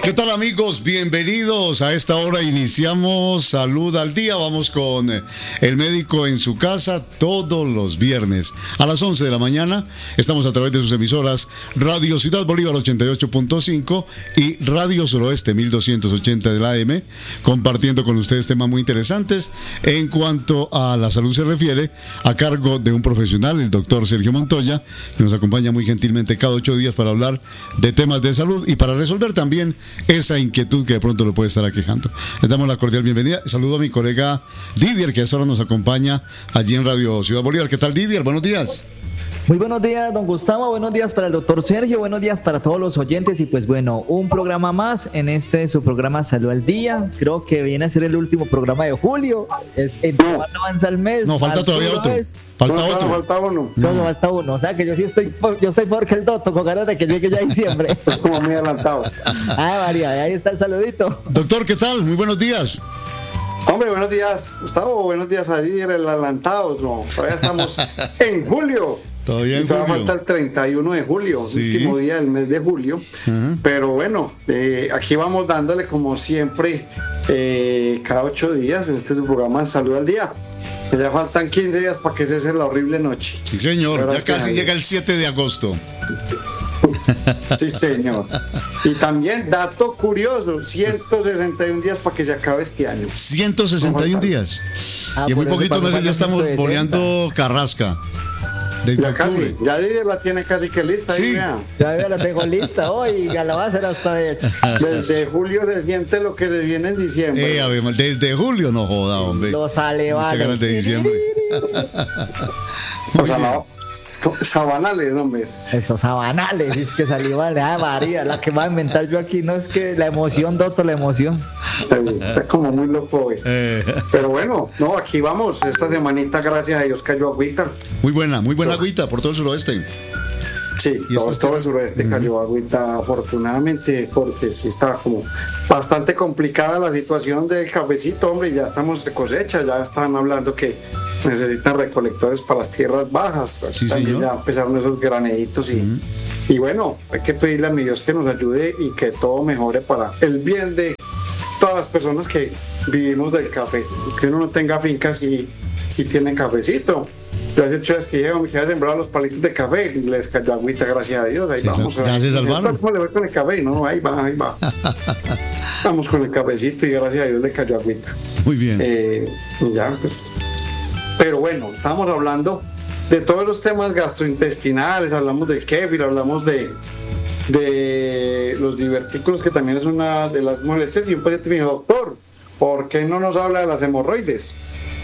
¿Qué tal, amigos? Bienvenidos. A esta hora iniciamos Salud al Día. Vamos con el médico en su casa todos los viernes a las 11 de la mañana. Estamos a través de sus emisoras Radio Ciudad Bolívar 88.5 y Radio Suroeste 1280 de la AM, compartiendo con ustedes temas muy interesantes en cuanto a la salud se refiere, a cargo de un profesional, el doctor Sergio Montoya, que nos acompaña muy gentilmente cada 8 días para hablar de temas de salud y para resolver también esa inquietud que de pronto lo puede estar aquejando. Les damos la cordial bienvenida. Saludo a mi colega Didier, que a esta hora nos acompaña allí en Radio Ciudad Bolívar. ¿Qué tal, Didier? Buenos días. Muy buenos días, don Gustavo, buenos días para el doctor Sergio, buenos días para todos los oyentes y pues bueno, un programa más en su programa Salud al Día. Creo que viene a ser el último programa de julio. ¿Cuándo avanza el mes? No, falta todavía otro. Falta uno. No, falta uno. O sea que yo estoy peor que el Doto, con ganas de que llegue ya diciembre. Como muy adelantado. María, ahí está el saludito. Doctor, ¿qué tal? Muy buenos días. Hombre, buenos días, Gustavo. Buenos días a Didier, el adelantado. No, todavía estamos en julio. Todavía en julio. Falta el 31 de julio, sí. Último día del mes de julio. Pero bueno, aquí vamos dándole como siempre, cada 8 días en este programa Salud al Día. Ya faltan 15 días para que cese la horrible noche. Sí, señor, ya casi llega el 7 de agosto. Sí, señor. Y también, dato curioso, 161 días para que se acabe este año. 161 días. Y en muy poquitos meses ya estamos boleando carrasca. Ya casi, ya Didier la tiene casi que lista. Sí. Ya la tengo lista hoy, ya la va a hacer hasta desde julio se siente lo que le viene en diciembre. Desde julio no joda, hombre. Los alevales. Muchas ganas de diciembre. O sea, no, sabanales, hombre. Esos sabanales, es que salió María, la que va a inventar yo aquí, no es que la emoción, doctor, la emoción. Está como muy loco hoy. Pero bueno, no, aquí vamos, esta semanita, gracias a Dios, cayó agüita. Muy buena agüita por todo el suroeste. Sí, todo el suroeste cayó agüita, afortunadamente, porque sí estaba como bastante complicada la situación del cafecito, hombre, ya estamos de cosecha, ya están hablando que necesitan recolectores para las tierras bajas. Sí, también señor. ya empezaron esos graneditos y bueno, hay que pedirle a mi Dios que nos ayude y que todo mejore para el bien de todas las personas que vivimos del café. Que uno no tenga fincas si tiene cafecito. Ya hace 8 días que llegan, que había sembrado los palitos de café y les cayó agüita, gracias a Dios. Ahí sí, vamos. Ya se salvaron. ¿Cómo le voy con el café? No, ahí va. Vamos con el cafecito y gracias a Dios le cayó agüita. Muy bien. Ya, pues. Pero bueno, estamos hablando de todos los temas gastrointestinales, hablamos del kéfir, hablamos de los divertículos, que también es una de las molestias. Y un paciente me dijo, doctor, ¿por qué no nos habla de las hemorroides?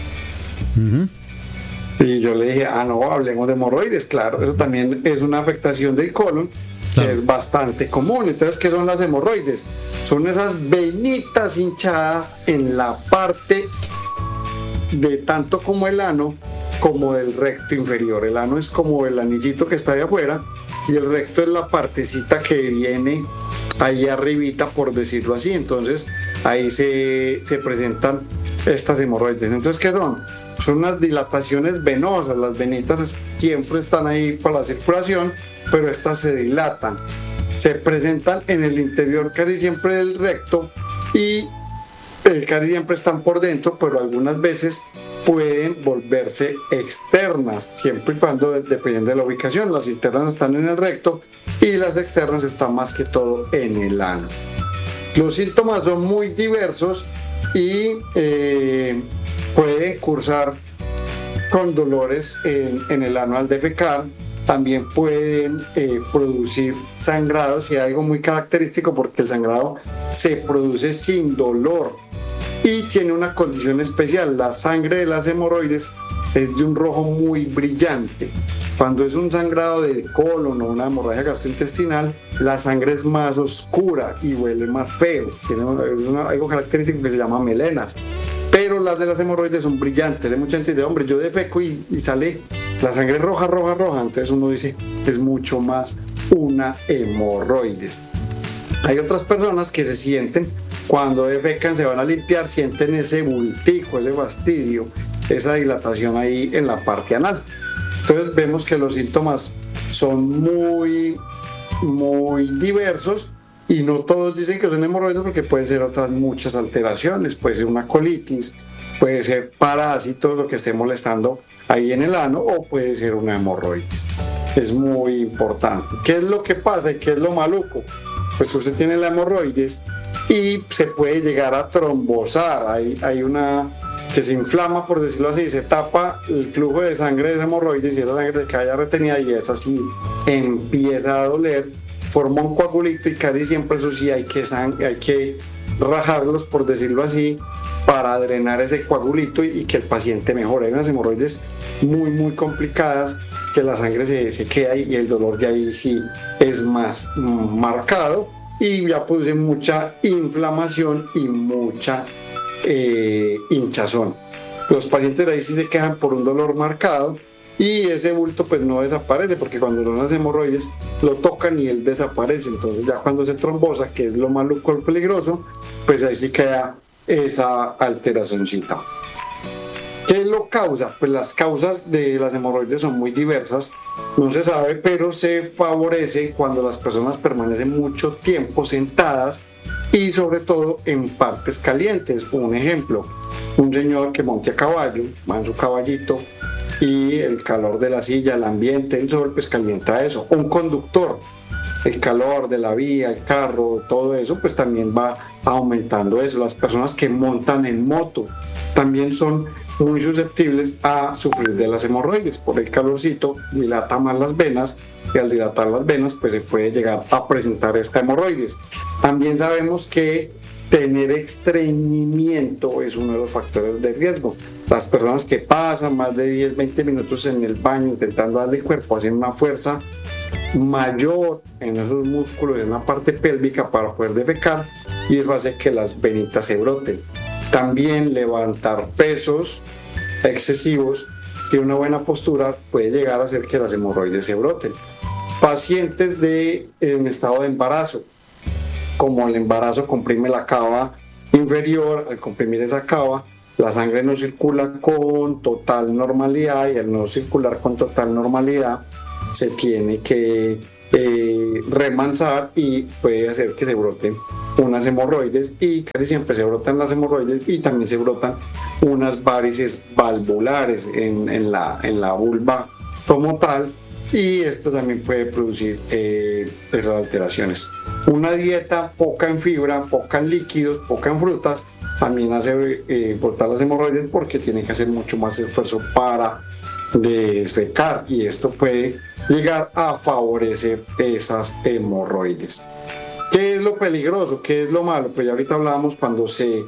Y yo le dije, no, hablemos de hemorroides, claro, eso también es una afectación del colon, claro, que es bastante común. Entonces, ¿qué son las hemorroides? Son esas venitas hinchadas en la parte de tanto como el ano como del recto inferior. El ano es como el anillito que está ahí afuera y el recto es la partecita que viene ahí arribita, por decirlo así. Entonces ahí se presentan estas hemorroides. Entonces, ¿qué son? Son unas dilataciones venosas. Las venitas siempre están ahí para la circulación, pero estas se dilatan, se presentan en el interior casi siempre del recto y casi siempre están por dentro, pero algunas veces pueden volverse externas, siempre y cuando, dependiendo de la ubicación. Las internas están en el recto y las externas están más que todo en el ano. Los síntomas son muy diversos y pueden cursar con dolores en el ano al defecar. También pueden producir sangrados, y algo muy característico porque el sangrado se produce sin dolor y tiene una condición especial. La sangre de las hemorroides es de un rojo muy brillante. Cuando es un sangrado del colon o una hemorragia gastrointestinal, la sangre es más oscura y huele más feo. Tiene algo característico que se llama melenas. Pero las de las hemorroides son brillantes. Hay mucha gente que dice, hombre, yo defeco y sale la sangre roja. Entonces uno dice, es mucho más una hemorroides. Hay otras personas que se sienten, cuando defecan, se van a limpiar, sienten ese bultico, ese fastidio, esa dilatación ahí en la parte anal. Entonces vemos que los síntomas son muy, muy diversos y no todos dicen que son hemorroides porque pueden ser otras muchas alteraciones, puede ser una colitis, puede ser parásitos, lo que esté molestando ahí en el ano, o puede ser una hemorroides. Es muy importante. ¿Qué es lo que pasa y qué es lo maluco? Pues usted tiene la hemorroides y se puede llegar a trombosar. Hay una que se inflama, por decirlo así, se tapa el flujo de sangre de esa hemorroides y esa sangre que haya retenida y es así, empieza a doler, forma un coagulito y casi siempre eso sí hay que rajarlos, por decirlo así, para drenar ese coagulito y que el paciente mejore. Hay unas hemorroides muy complicadas que la sangre se queda y el dolor ya ahí sí es más marcado y ya produce mucha inflamación y mucha hinchazón. Los pacientes de ahí sí se quejan por un dolor marcado y ese bulto pues no desaparece, porque cuando son las hemorroides lo tocan y él desaparece. Entonces ya cuando se trombosa, que es lo maluco, lo peligroso, pues ahí sí queda esa alteracióncita. ¿Qué lo causa? Pues las causas de las hemorroides son muy diversas, no se sabe, pero se favorece cuando las personas permanecen mucho tiempo sentadas y sobre todo en partes calientes. Un ejemplo, un señor que monte a caballo, va en su caballito y el calor de la silla, el ambiente, el sol, pues calienta eso. Un conductor, el calor de la vía, el carro, todo eso, pues también va aumentando eso. Las personas que montan en moto también son muy susceptibles a sufrir de las hemorroides. Por el calorcito dilata más las venas y al dilatar las venas pues se puede llegar a presentar esta hemorroides. También sabemos que tener estreñimiento es uno de los factores de riesgo. Las personas que pasan más de 10-20 minutos en el baño intentando darle cuerpo hacen una fuerza mayor en esos músculos, en la parte pélvica para poder defecar, y eso hace que las venitas se broten. También levantar pesos excesivos y una buena postura puede llegar a hacer que las hemorroides se broten. Pacientes en estado de embarazo, como el embarazo comprime la cava inferior, al comprimir esa cava, la sangre no circula con total normalidad, y al no circular con total normalidad se tiene que remansar y puede hacer que se broten unas hemorroides, y casi siempre se brotan las hemorroides y también se brotan unas varices valvulares en la vulva como tal, y esto también puede producir esas alteraciones. Una dieta poca en fibra, poca en líquidos, poca en frutas también hace brotar las hemorroides, porque tienen que hacer mucho más esfuerzo para defecar, y esto puede llegar a favorecer esas hemorroides. ¿Qué es lo peligroso? ¿Qué es lo malo? Pues ya ahorita hablábamos cuando se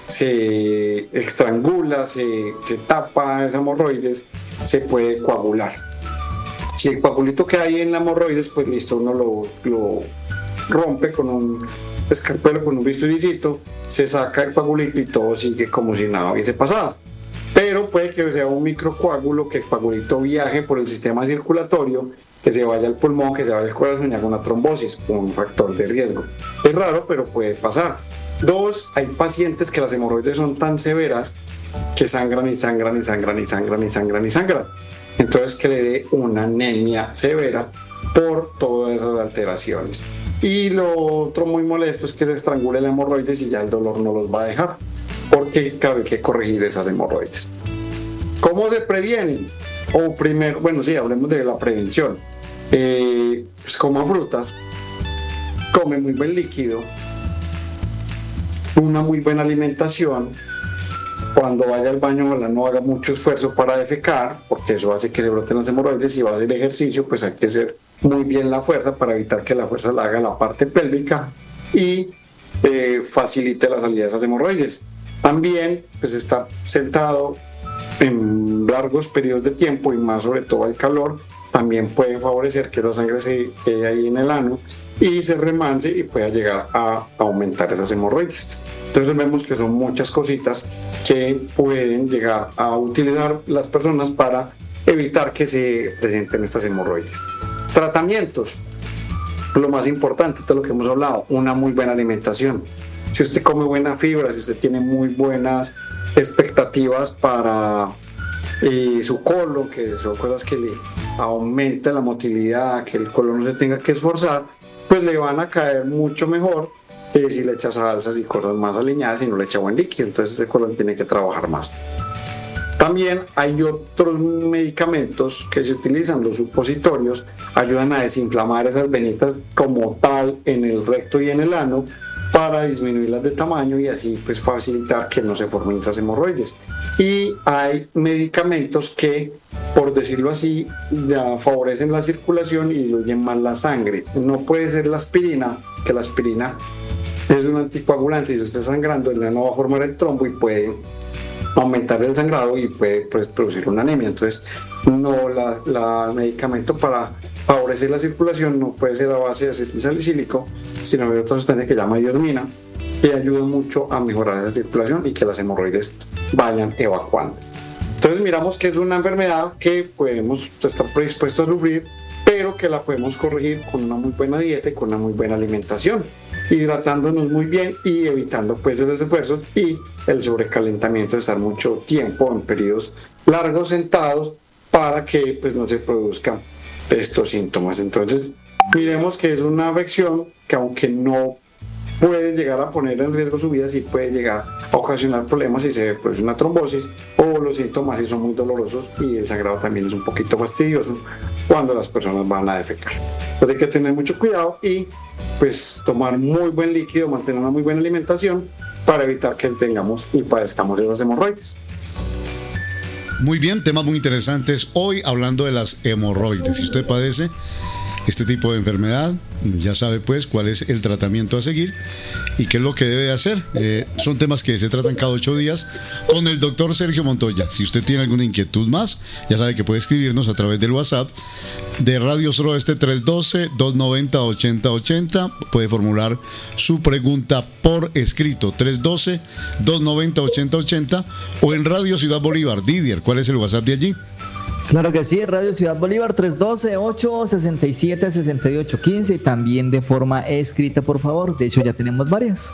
estrangula, se tapa esa hemorroides, se puede coagular. Si el coagulito que hay en la hemorroides, pues listo, uno lo rompe con un escarpelo, con un bisturicito, se saca el coagulito y todo sigue como si nada hubiese pasado. Pero puede que sea un microcoágulo, que el coagulito viaje por el sistema circulatorio, que se vaya al pulmón, que se vaya al corazón y haga una trombosis, un factor de riesgo. Es raro, pero puede pasar. 2, hay pacientes que las hemorroides son tan severas que sangran y sangran y sangran y sangran y sangran y sangran. Entonces que le dé una anemia severa por todas esas alteraciones. Y lo otro muy molesto es que se estrangule la hemorroides y ya el dolor no los va a dejar, porque claro, hay que corregir esas hemorroides. ¿Cómo se previenen? O primero, bueno, sí, hablemos de la prevención. Pues coma frutas, come muy buen líquido, una muy buena alimentación. Cuando vaya al baño, no haga mucho esfuerzo para defecar, porque eso hace que se broten las hemorroides. Si va a hacer ejercicio, pues hay que hacer muy bien la fuerza para evitar que la fuerza la haga la parte pélvica y facilite la salida de esas hemorroides. También, pues estar sentado en largos periodos de tiempo, y más sobre todo el calor, también puede favorecer que la sangre se quede ahí en el ano y se remanse y pueda llegar a aumentar esas hemorroides. Entonces vemos que son muchas cositas que pueden llegar a utilizar las personas para evitar que se presenten estas hemorroides. Tratamientos, lo más importante, todo lo que hemos hablado, una muy buena alimentación. Si usted come buena fibra, si usted tiene muy buenas expectativas para su colon, que son cosas que le aumenten la motilidad, que el colon no se tenga que esforzar, pues le van a caer mucho mejor que si le echa salsas y cosas más aliñadas y no le echa buen líquido. Entonces ese colon tiene que trabajar más. También hay otros medicamentos que se utilizan, los supositorios, ayudan a desinflamar esas venitas como tal en el recto y en el ano para disminuirlas de tamaño y así pues facilitar que no se formen esas hemorroides. Y hay medicamentos que, por decirlo así, favorecen la circulación y diluyen más la sangre. No puede ser la aspirina, que la aspirina es un anticoagulante y si usted está sangrando, el ano va a formar el trombo y puede aumentar el sangrado y puede producir una anemia. Entonces, no, el medicamento para favorecer la circulación no puede ser a base de acetilsalicílico, sino de otra sustancia que se llama diosmina, que ayuda mucho a mejorar la circulación y que las hemorroides vayan evacuando. Entonces miramos que es una enfermedad que podemos estar predispuestos a sufrir, pero que la podemos corregir con una muy buena dieta y con una muy buena alimentación, hidratándonos muy bien y evitando pues los esfuerzos y el sobrecalentamiento de estar mucho tiempo en periodos largos sentados para que pues no se produzcan estos síntomas. Entonces miremos que es una afección que, aunque no puede llegar a poner en riesgo su vida, sí puede llegar a ocasionar problemas si se produce una trombosis o los síntomas sí son muy dolorosos y el sangrado también es un poquito fastidioso cuando las personas van a defecar. Entonces hay que tener mucho cuidado y pues tomar muy buen líquido, mantener una muy buena alimentación para evitar que tengamos y padezcamos de las hemorroides. Muy bien, temas muy interesantes hoy hablando de las hemorroides. Si usted padece este tipo de enfermedad, ya sabe pues cuál es el tratamiento a seguir y qué es lo que debe hacer. Son temas que se tratan cada 8 días con el doctor Sergio Montoya. Si usted tiene alguna inquietud más, ya sabe que puede escribirnos a través del WhatsApp de Radio Suroeste 312-290-8080. Puede formular su pregunta por escrito 312-290-8080 o en Radio Ciudad Bolívar. Didier, ¿cuál es el WhatsApp de allí? Claro que sí, Radio Ciudad Bolívar 312-867-6815 y también de forma escrita, por favor. De hecho, ya tenemos varias.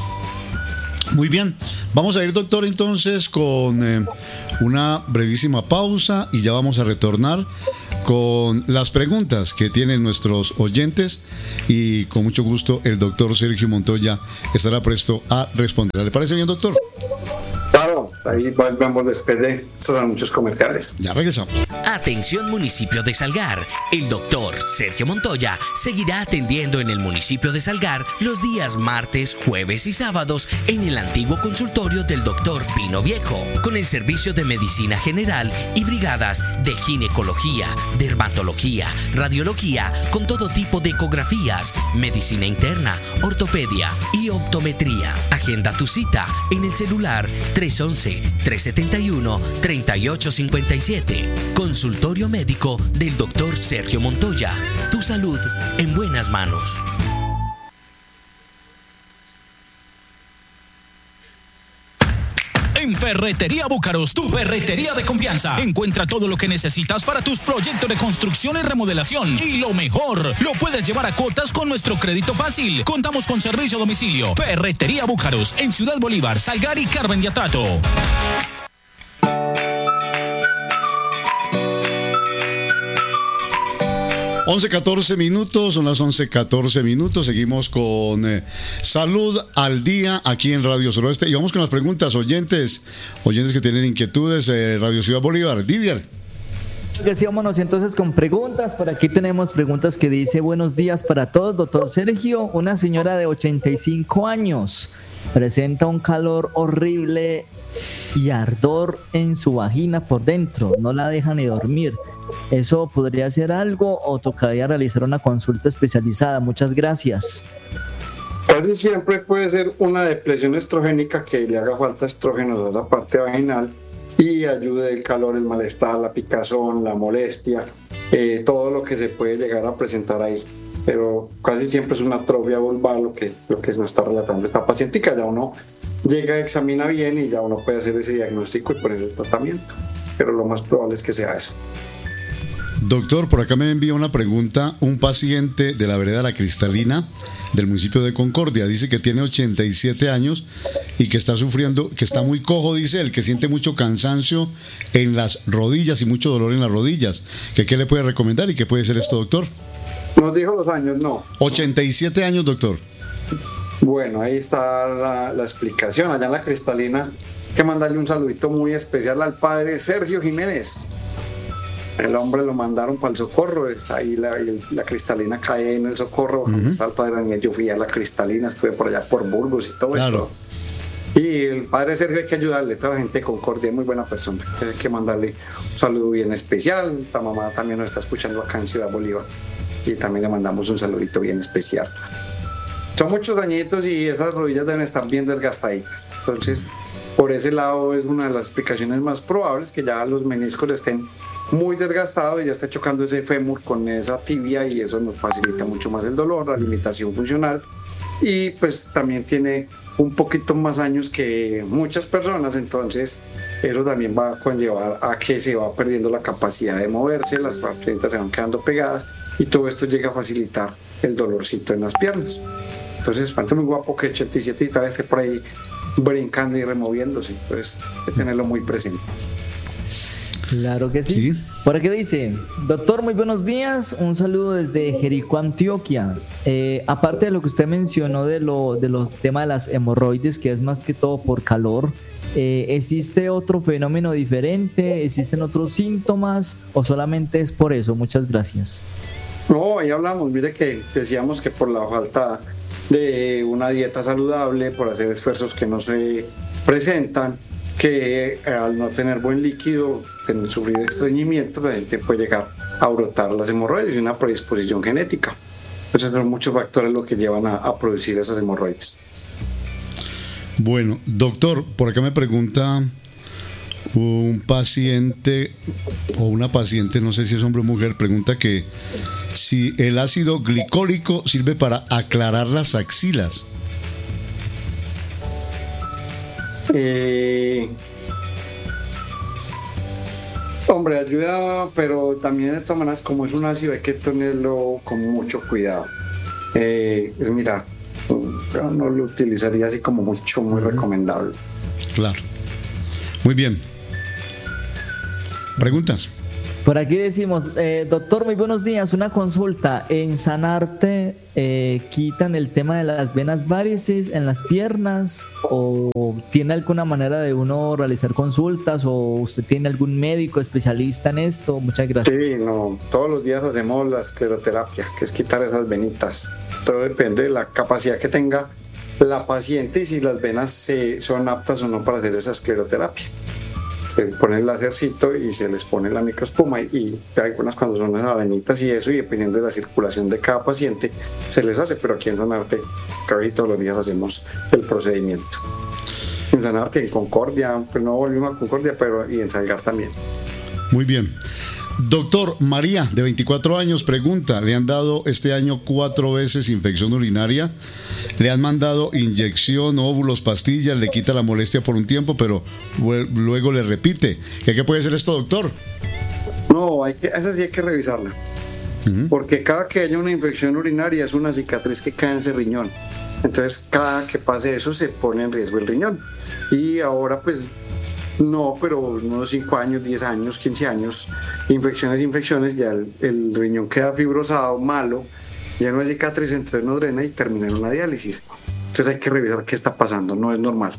Muy bien, vamos a ir, doctor, entonces con una brevísima pausa y ya vamos a retornar con las preguntas que tienen nuestros oyentes y con mucho gusto el doctor Sergio Montoya estará presto a responder. ¿Le parece bien, doctor? Claro, ahí vamos después de muchos comerciales. Ya regresamos. Atención municipio de Salgar, el doctor Sergio Montoya seguirá atendiendo en el municipio de Salgar los días martes, jueves y sábados en el antiguo consultorio del doctor Pino Viejo, con el servicio de medicina general y brigadas de ginecología, dermatología, radiología, con todo tipo de ecografías, medicina interna, ortopedia y optometría. Agenda tu cita en el celular 311-371-3857. Consultorio médico del doctor Sergio Montoya. Tu salud en buenas manos. En Ferretería Búcaros, tu ferretería de confianza. Encuentra todo lo que necesitas para tus proyectos de construcción y remodelación. Y lo mejor, lo puedes llevar a cuotas con nuestro crédito fácil. Contamos con servicio a domicilio. Ferretería Búcaros, en Ciudad Bolívar, Salgar y Carmen de Atrato. 11:14 minutos, son las 11:14 minutos. Seguimos con Salud al Día aquí en Radio Suroeste. Y vamos con las preguntas, oyentes que tienen inquietudes. Radio Ciudad Bolívar. Didier. Vámonos entonces con preguntas. Por aquí tenemos preguntas que dice: buenos días para todos, doctor Sergio. Una señora de 85 años presenta un calor horrible y ardor en su vagina por dentro. No la deja ni dormir. ¿Eso podría ser algo o tocaría realizar una consulta especializada? Muchas gracias. Casi siempre puede ser una depresión estrogénica, que le haga falta estrógeno a la parte vaginal y ayude el calor, el malestar, la picazón, la molestia, todo lo que se puede llegar a presentar ahí. Pero casi siempre es una atrofia vulvar lo que nos está relatando esta pacientica. Ya uno llega, examina bien y ya uno puede hacer ese diagnóstico y poner el tratamiento. Pero lo más probable es que sea eso. Doctor, por acá me envía una pregunta un paciente de la vereda La Cristalina del municipio de Concordia. Dice que tiene 87 años y que está sufriendo, que está muy cojo, dice él, que siente mucho cansancio en las rodillas y mucho dolor en las rodillas. ¿Qué le puede recomendar y qué puede ser esto, doctor? Nos dijo los años, no. 87 años, doctor. Bueno, ahí está la explicación. Allá en la Cristalina, hay que mandarle un saludito muy especial al padre Sergio Jiménez. El hombre lo mandaron para el Socorro, está ahí la Cristalina cae en el Socorro, está el padre Daniel. Yo fui a la Cristalina, estuve por allá por Burgos y todo eso. Y el padre Sergio hay que ayudarle, toda la gente de Concordia, es muy buena persona. Hay que mandarle un saludo bien especial. La mamá también nos está escuchando acá en Ciudad Bolívar y también le mandamos un saludito bien especial. Son muchos añitos y esas rodillas deben estar bien desgastaditas. Entonces, por ese lado es una de las explicaciones más probables, que ya los meniscos estén muy desgastados y ya está chocando ese fémur con esa tibia y eso nos facilita mucho más el dolor, la limitación funcional, y pues también tiene un poquito más años que muchas personas, entonces eso también va a conllevar a que se va perdiendo la capacidad de moverse, las piernas se van quedando pegadas y todo esto llega a facilitar el dolorcito en las piernas. Entonces, parece muy guapo que 87 y esté por ahí brincando y removiéndose, pues hay que tenerlo muy presente. Claro que sí. Por aquí dice: doctor, muy buenos días, un saludo desde Jericó, Antioquia. Aparte de lo que usted mencionó de los temas de las hemorroides, que es más que todo por calor, ¿existe otro fenómeno diferente? ¿Existen otros síntomas o solamente es por eso? Muchas gracias. No, ahí hablamos, mire que decíamos que por la falta de una dieta saludable, por hacer esfuerzos que no se presentan, que al no tener buen líquido, sufrir estreñimiento, la gente puede llegar a brotar las hemorroides y una predisposición genética. Entonces son muchos factores los que llevan a producir esas hemorroides. Bueno, doctor, por acá me pregunta un paciente o una paciente, no sé si es hombre o mujer, pregunta que si el ácido glicólico sirve para aclarar las axilas. Hombre, ayuda, pero también de todas maneras, como es un ácido, hay que tenerlo con mucho cuidado. Mira, yo no lo utilizaría así como mucho, muy recomendable. Claro. Muy bien. ¿Preguntas? Por aquí decimos: doctor, muy buenos días, una consulta. ¿En Sanarte quitan el tema de las venas varices en las piernas o tiene alguna manera de uno realizar consultas o usted tiene algún médico especialista en esto? Muchas gracias. Sí, no, todos los días hacemos la escleroterapia, que es quitar esas venitas. Todo depende de la capacidad que tenga la paciente y si las venas son aptas o no para hacer esa escleroterapia. Se pone el lásercito y se les pone la microespuma y hay algunas cuando son las venitas y eso, y dependiendo de la circulación de cada paciente se les hace, pero aquí en Sanarte casi todos los días hacemos el procedimiento. En Sanarte, en Concordia, pues no volvimos a Concordia, pero y en Salgar también. Muy bien. Doctor, María, de 24 años, pregunta: le han dado este año 4 veces infección urinaria, le han mandado inyección, óvulos, pastillas, le quita la molestia por un tiempo, pero luego le repite. ¿Qué puede ser esto, doctor? No, esa sí hay que revisarla, porque cada que haya una infección urinaria es una cicatriz que cae en ese riñón. Entonces, cada que pase eso se pone en riesgo el riñón. Y ahora, pues, no, pero unos 5 años, 10 años, 15 años, infecciones, ya el riñón queda fibrosado, malo, ya no hay cicatriz, entonces no drena y termina en una diálisis. Entonces hay que revisar qué está pasando, no es normal,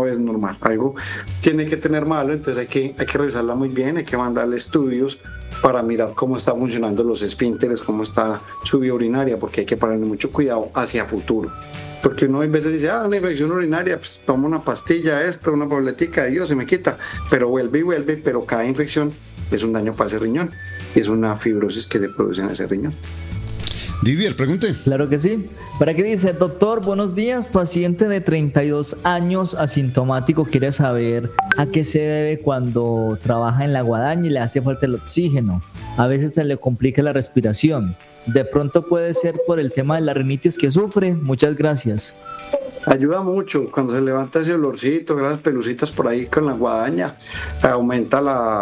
algo tiene que tener malo, entonces hay que revisarla muy bien, hay que mandarle estudios para mirar cómo está funcionando los esfínteres, cómo está su vía urinaria, porque hay que ponerle mucho cuidado hacia futuro. Porque uno a veces dice, una infección urinaria, pues tomo una pastilla, una tabletica, Dios, se me quita, pero vuelve, pero cada infección es un daño para ese riñón, es una fibrosis que se produce en ese riñón. Didier, pregunte. Claro que sí. Para qué dice: doctor, buenos días, paciente de 32 años asintomático, quiere saber a qué se debe cuando trabaja en la guadaña y le hace falta el oxígeno. A veces se le complica la respiración. De pronto puede ser por el tema de la rinitis que sufre. Muchas gracias. Ayuda mucho cuando se levanta ese olorcito, esas pelucitas por ahí con la guadaña, aumenta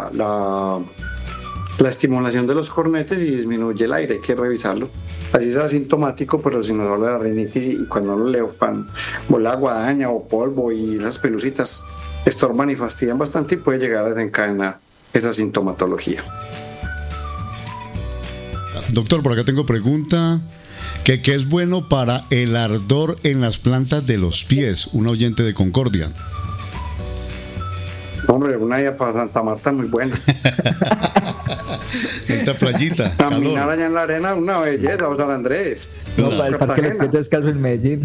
la estimulación de los cornetes y disminuye el aire, hay que revisarlo. Así es asintomático, pero si nos habla de la rinitis y cuando uno le la guadaña o polvo y esas pelucitas estorban y fastidian bastante y puede llegar a desencadenar esa sintomatología. Doctor, por acá tengo pregunta. ¿Qué es bueno para el ardor en las plantas de los pies? Un oyente de Concordia. Hombre, una ida para Santa Marta muy buena. Esta playita. Caminar calor. allá en la arena, una belleza, o San Andrés. No, para el Parque de los Pies Descalzos en Medellín.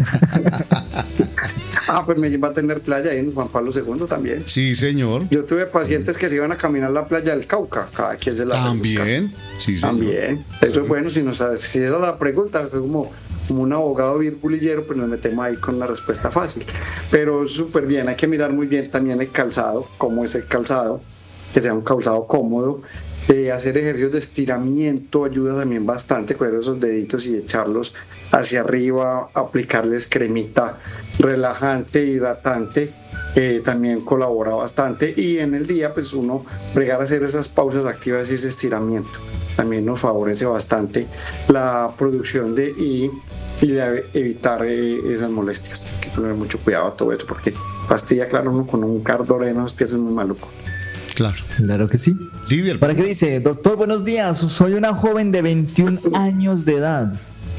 Pues Medellín va a tener playa ahí en Juan Pablo II también. Sí, señor. Yo tuve pacientes que se iban a caminar la playa del Cauca, cada quien se la También. Sí, señor. También. Eso es bueno, si esa es la pregunta, fue como un abogado virgulillero, pues nos metemos ahí con la respuesta fácil. Pero súper bien, hay que mirar muy bien también el calzado, cómo es el calzado, que sea un calzado cómodo. Hacer ejercicios de estiramiento ayuda también bastante, coger esos deditos y echarlos hacia arriba, aplicarles cremita relajante, hidratante, también colabora bastante. Y en el día, pues uno bregar a hacer esas pausas activas y ese estiramiento también nos favorece bastante la producción de y de evitar esas molestias. Hay que poner mucho cuidado a todo esto, porque fastidia, claro, uno con un ardor en los pies es muy maluco. Claro. Claro que sí. Didier. ¿Para qué dice? Doctor, buenos días. Soy una joven de 21 años de edad.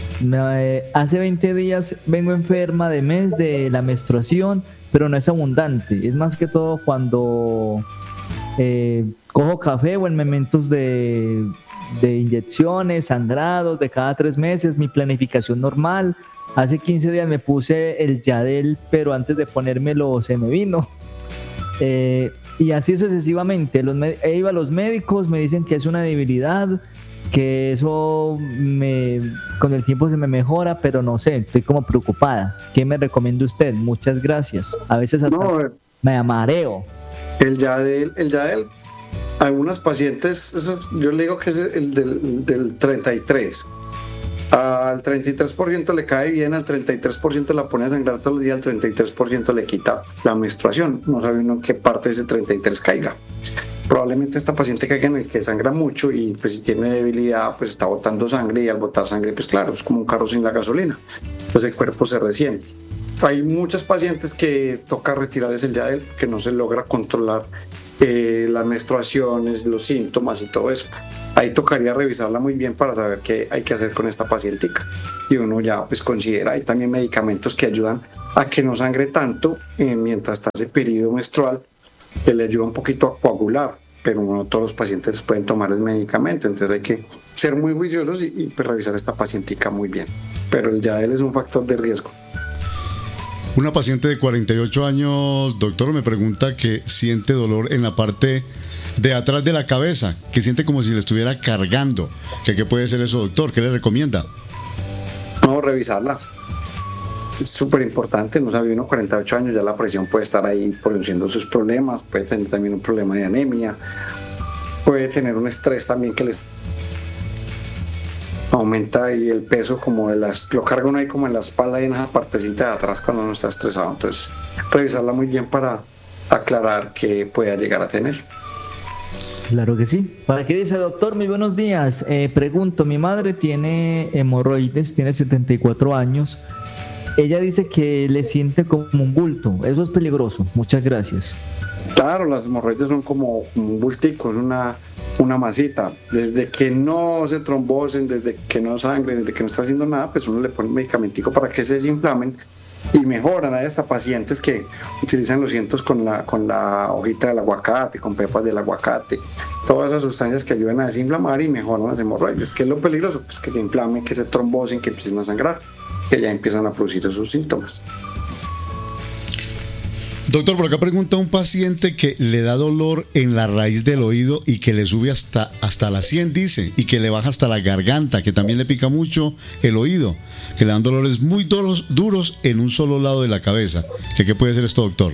Hace 20 días vengo enferma de mes de la menstruación, pero no es abundante. Es más que todo cuando cojo café o en momentos de inyecciones, sangrados de cada 3 meses, mi planificación normal. Hace 15 días me puse el Yadel, pero antes de ponérmelo se me vino. Y así sucesivamente. Iba a los médicos, me dicen que es una debilidad, que eso con el tiempo se me mejora, pero no sé, estoy como preocupada. ¿Qué me recomienda usted? Muchas gracias. A veces hasta me mareo. El Yadel, algunas pacientes, yo le digo que es el del 33. Al 33% le cae bien, al 33% la pone a sangrar todos los días, al 33% le quita la menstruación. No sabe uno en qué parte de ese 33 caiga. Probablemente esta paciente caiga en el que sangra mucho y pues si tiene debilidad pues está botando sangre, y al botar sangre pues claro, es como un carro sin la gasolina, pues el cuerpo se resiente. Hay muchas pacientes que toca retirarles el Yadel porque no se logra controlar las menstruaciones, los síntomas y todo eso. Ahí tocaría revisarla muy bien para saber qué hay que hacer con esta pacientica. Y uno ya pues considera, hay también medicamentos que ayudan a que no sangre tanto mientras está ese periodo menstrual, que le ayuda un poquito a coagular, pero no todos los pacientes pueden tomar el medicamento, entonces hay que ser muy juiciosos y pues revisar esta pacientica muy bien. Pero el Yadel es un factor de riesgo. Una paciente de 48 años, doctor, me pregunta que siente dolor en la parte de atrás de la cabeza, que siente como si le estuviera cargando. ¿Qué puede ser eso, doctor? ¿Qué le recomienda? No, revisarla. Es súper importante, no sabe uno, 48 años, ya la presión puede estar ahí produciendo sus problemas, puede tener también un problema de anemia, puede tener un estrés también que les aumenta y el peso como lo carga uno ahí como en la espalda y en esa partecita de atrás cuando uno está estresado. Entonces, revisarla muy bien para aclarar qué pueda llegar a tener. Claro que sí. ¿Para qué dice, doctor? Muy buenos días. Pregunto, mi madre tiene hemorroides, tiene 74 años. Ella dice que le siente como un bulto. Eso es peligroso. Muchas gracias. Claro, las hemorroides son como un bultico, es una masita. Desde que no se trombosen, desde que no sangren, desde que no está haciendo nada, pues uno le pone un medicamentico para que se desinflamen y mejoran. Hay hasta pacientes que utilizan los cientos con la hojita del aguacate, con pepas del aguacate, todas esas sustancias que ayudan a desinflamar y mejoran las hemorroides. ¿Qué es lo peligroso? Pues que se inflamen, que se trombosen, que empiecen a sangrar, que ya empiezan a producir esos síntomas. Doctor, por acá pregunta un paciente que le da dolor en la raíz del oído y que le sube hasta la 100, dice, y que le baja hasta la garganta, que también le pica mucho el oído, que le dan dolores muy duros en un solo lado de la cabeza. ¿Qué puede ser esto, doctor?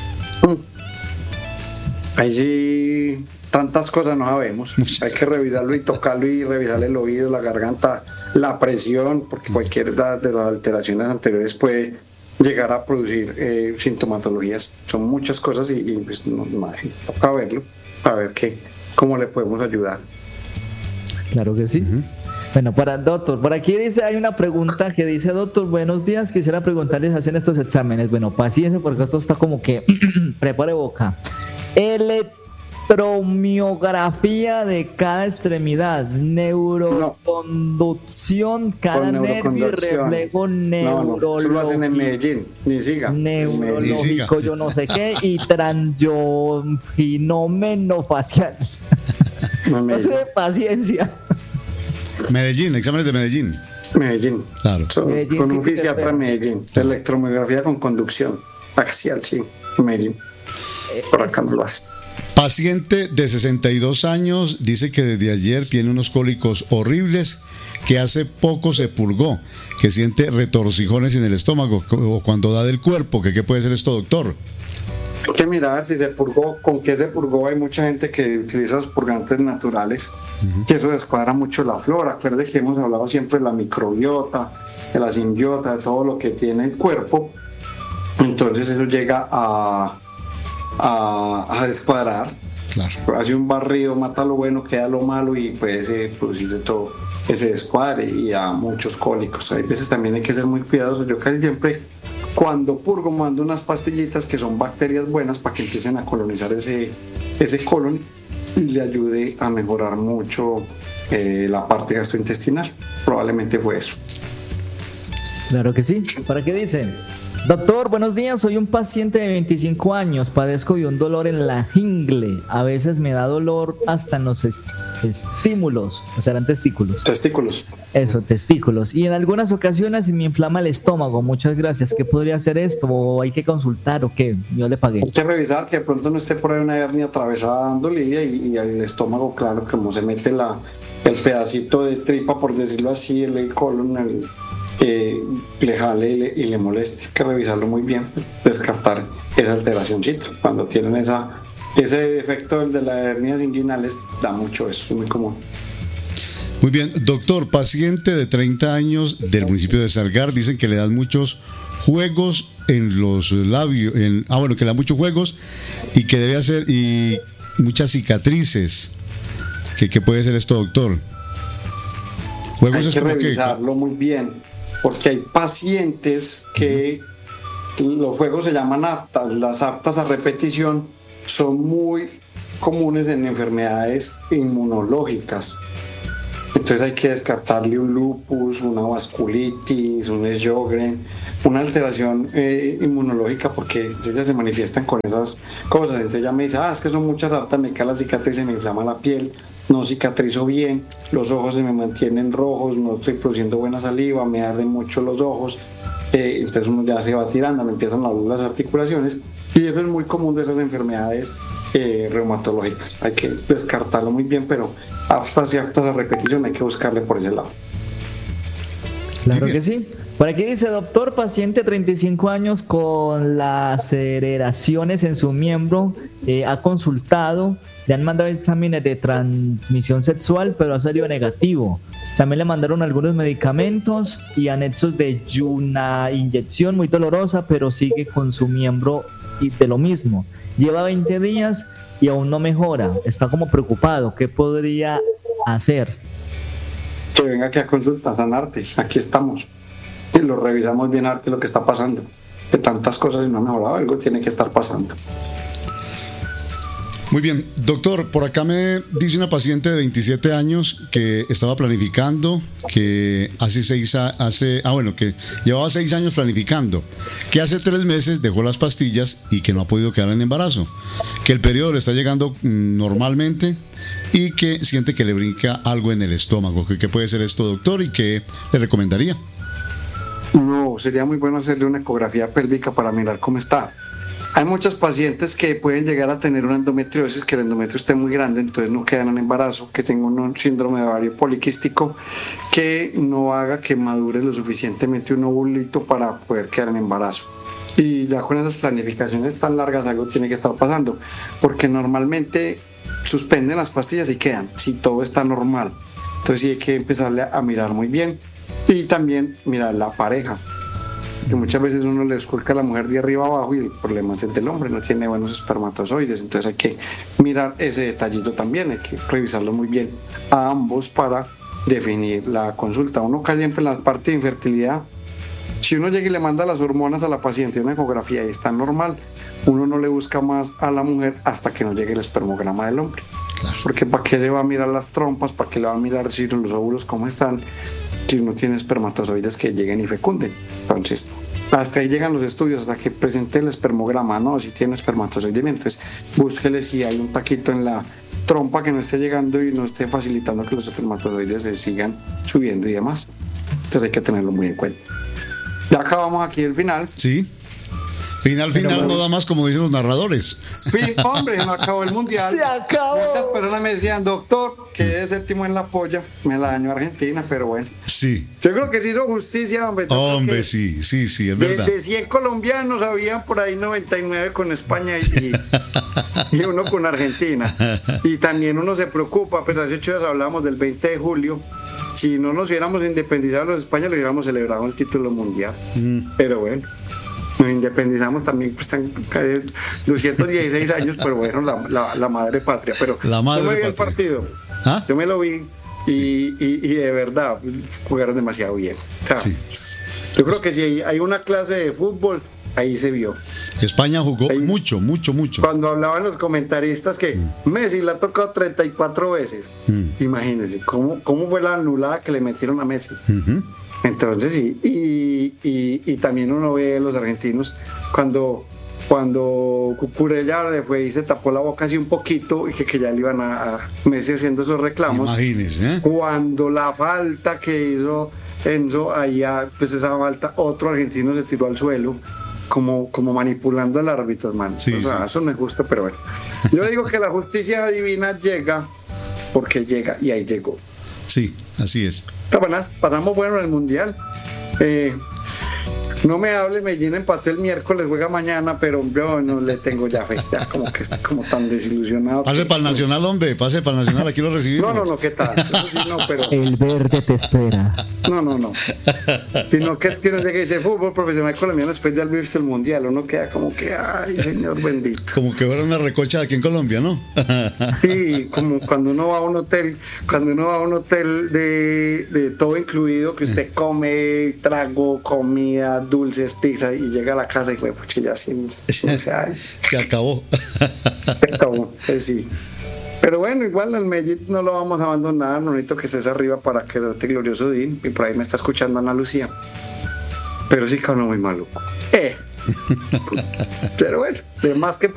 Ahí sí, tantas cosas no sabemos. Hay que revisarlo y tocarlo y revisar el oído, la garganta, la presión, porque cualquier de las alteraciones anteriores puede llegar a producir sintomatologías. Son muchas cosas y pues toca verlo, a ver cómo le podemos ayudar. Claro que sí. Bueno, para el doctor, por aquí dice, hay una pregunta que dice, doctor, buenos días, quisiera preguntarles, ¿hacen estos exámenes? Bueno, paciencia, porque esto está como que prepare boca. electromiografía de cada extremidad, neuroconducción, cada nervio y reflejo neurológico. Eso lo hacen en Medellín, ni siga. Neurológico, yo no sé qué, y transgenómeno facial. No sé, paciencia. Medellín, exámenes de Medellín. Medellín. Claro. Medellín, con sí, un fisiatra en Medellín. Electromiografía con conducción axial, sí. Medellín. Por acá no lo hace. Paciente de 62 años dice que desde ayer tiene unos cólicos horribles, que hace poco se purgó, que siente retorcijones en el estómago o cuando da del cuerpo. ¿Qué puede ser esto, doctor? Hay que mirar si se purgó, con qué se purgó. Hay mucha gente que utiliza los purgantes naturales, que eso descuadra mucho la flora. Acuerde que hemos hablado siempre de la microbiota, de la simbiota, de todo lo que tiene el cuerpo. Entonces eso llega a descuadrar. Claro. Hace un barrido, mata lo bueno, queda lo malo y puede producirse todo ese descuadre y a muchos cólicos. Hay veces también hay que ser muy cuidadosos. Yo casi siempre, cuando purgo, mando unas pastillitas que son bacterias buenas para que empiecen a colonizar ese colon y le ayude a mejorar mucho la parte gastrointestinal. Probablemente fue eso. Claro que sí. ¿Para qué dice? Doctor, buenos días. Soy un paciente de 25 años. Padezco de un dolor en la ingle. A veces me da dolor hasta en los estímulos. O sea, eran testículos. Testículos. Eso, testículos. Y en algunas ocasiones me inflama el estómago. Muchas gracias. ¿Qué podría hacer esto? ¿O hay que consultar o qué? Yo le pagué. Hay que revisar que de pronto no esté por ahí una hernia atravesada dando lidia y el estómago, claro, como se mete el pedacito de tripa, por decirlo así, el colon, le jale y le moleste. Hay que revisarlo muy bien, descartar esa alteracióncita. Cuando tienen ese defecto de las hernias inguinales, da mucho eso, es muy común. Muy bien, doctor, paciente de 30 años del municipio de Salgar, dicen que le dan muchos juegos en los labios, que le dan muchos juegos y que debe hacer y muchas cicatrices. ¿Qué puede ser esto, doctor? Juegos hay es que como revisarlo muy bien, porque hay pacientes que los juegos se llaman aptas. Las aptas a repetición son muy comunes en enfermedades inmunológicas. Entonces hay que descartarle un lupus, una vasculitis, un Sjögren, una alteración inmunológica, porque ellas se manifiestan con esas cosas. Entonces ya me dice, es que son muchas aptas, me cae la cicatriz, se me inflama la piel, no cicatrizo bien, los ojos se me mantienen rojos, no estoy produciendo buena saliva, me arden mucho los ojos. Entonces uno ya se va tirando, me empiezan a doler las articulaciones, y eso es muy común de esas enfermedades reumatológicas. Hay que descartarlo muy bien, pero aptas y aptas a repetición hay que buscarle por ese lado. Claro que sí. Por aquí dice, doctor, paciente 35 años con laceraciones en su miembro, ha consultado, le han mandado exámenes de transmisión sexual, pero ha salido negativo. También le mandaron algunos medicamentos y anexos de una inyección muy dolorosa, pero sigue con su miembro y de lo mismo. Lleva 20 días y aún no mejora. Está como preocupado. ¿Qué podría hacer? Que venga aquí a consulta, a sanarte. Aquí estamos. Y lo revisamos bien a ver qué es lo que está pasando. De tantas cosas y no ha mejorado, algo tiene que estar pasando. Muy bien, doctor, por acá me dice una paciente de 27 años que estaba planificando, que que llevaba 6 años planificando, que hace 3 meses dejó las pastillas y que no ha podido quedar en embarazo, que el periodo le está llegando normalmente y que siente que le brinca algo en el estómago. ¿Qué puede ser esto, doctor, y qué le recomendaría? No, sería muy bueno hacerle una ecografía pélvica para mirar cómo está. Hay muchas pacientes que pueden llegar a tener una endometriosis, que el endometrio esté muy grande, entonces no quedan en embarazo, que tengan un síndrome de ovario poliquístico que no haga que madure lo suficientemente un ovulito para poder quedar en embarazo. Y ya con esas planificaciones tan largas algo tiene que estar pasando, porque normalmente suspenden las pastillas y quedan, si todo está normal. Entonces sí hay que empezarle a mirar muy bien y también mirar la pareja. Que muchas veces uno le esculca a la mujer de arriba abajo y el problema es el del hombre, no tiene buenos espermatozoides, entonces hay que mirar ese detallito también, hay que revisarlo muy bien a ambos para definir la consulta. Uno casi siempre en la parte de infertilidad Si uno llega y le manda las hormonas a la paciente, una ecografía y está normal, uno no le busca más a la mujer hasta que no llegue el espermograma del hombre. Claro. Porque ¿para qué le va a mirar las trompas? ¿Para qué le va a mirar si los óvulos cómo están? Si uno tiene espermatozoides que lleguen y fecunden. Entonces, hasta ahí llegan los estudios, hasta que presente el espermograma, ¿no? Si tiene espermatozoides, entonces búsquele si hay un taquito en la trompa que no esté llegando y no esté facilitando que los espermatozoides se sigan subiendo y demás. Entonces hay que tenerlo muy en cuenta. Ya acabamos aquí el final. Sí. Final, no da más, como dicen los narradores. Hombre, no acabó el mundial. Se acabó. Muchas personas me decían, doctor, quedé séptimo en la polla. Me la dañó Argentina, pero bueno. Sí. Yo creo que se hizo justicia, hombre. Hombre, sí, es verdad. De 100 colombianos había por ahí 99 con España y uno con Argentina. Y también uno se preocupa, pues hace 8 días hablamos del 20 de julio. Si no nos hubiéramos independizado los españoles, hubiéramos celebrado el título mundial. Pero bueno. Nos independizamos también, pues están 216 años, pero bueno, la madre patria. Pero la madre yo me vi patria. el partido, ¿Ah? yo me lo vi y de verdad jugaron demasiado bien. O sea, Sí. yo creo que si hay una clase de fútbol, ahí se vio. España jugó Ahí, mucho. Cuando hablaban los comentaristas que Messi la ha tocado 34 veces, imagínense, ¿cómo fue la anulada que le metieron a Messi? Entonces, y también uno ve a los argentinos cuando Cucurella le fue y se tapó la boca así un poquito y que ya le iban a Messi haciendo esos reclamos. Imagínense, ¿eh? Cuando la falta que hizo Enzo, allá, pues esa falta, otro argentino se tiró al suelo como manipulando al árbitro, hermano. Sí, o sea, sí. eso no es justo, pero bueno. Yo digo que la justicia divina llega porque llega y ahí llegó. Sí, así es. Cabanas, pasamos bueno en el mundial. No me hable, Medellín empató el miércoles, juega mañana, pero yo no le tengo ya fe, ya como que estoy como tan desilusionado. Pase para el Nacional, hombre, pase para el Nacional, aquí lo recibimos. No, ¿qué tal? Eso sí, no, pero El verde te espera. no. Sino que es que uno llega y dice fútbol profesional colombiano después de vivirse el mundial, uno queda como que, ay, señor bendito. Como que fuera una recocha aquí en Colombia, ¿no? Sí, como cuando uno va a un hotel, de todo incluido, que usted come trago, comida, dulces, pizza, y llega a la casa y pues ya sin Se acabó. sí. Pero bueno, igual al Medellín no lo vamos a abandonar, no necesito que estés arriba para que te glorioso Din, y por ahí me está escuchando Ana Lucía. Pero sí que uno muy maluco. Pero bueno, de más que